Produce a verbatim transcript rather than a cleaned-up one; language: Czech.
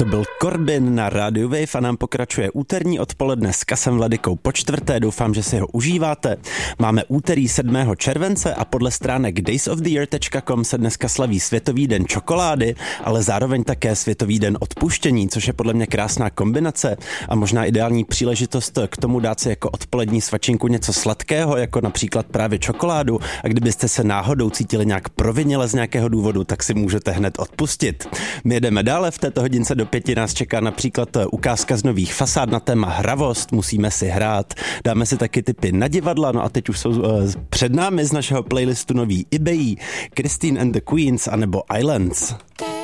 To byl Corbin na Radio Wave a nám pokračuje úterní odpoledne s Kasem Vladykou po čtvrté. Doufám, že si ho užíváte. Máme úterý sedmého července a podle stránek days of the year tečka com se dneska slaví Světový den čokolády, ale zároveň také Světový den odpuštění, což je podle mě krásná kombinace a možná ideální příležitost k tomu dát si jako odpolední svačinku něco sladkého, jako například právě čokoládu, a kdybyste se náhodou cítili nějak provinile z nějakého důvodu, tak si můžete hned odpustit. My jedeme dále, v této hodince do pěti nás čeká například ukázka z nových fasád na téma hravost, musíme si hrát, dáme si taky tipy na divadla, no a teď už jsou uh, před námi z našeho playlistu nový eBay, Christine and the Queens anebo Islands.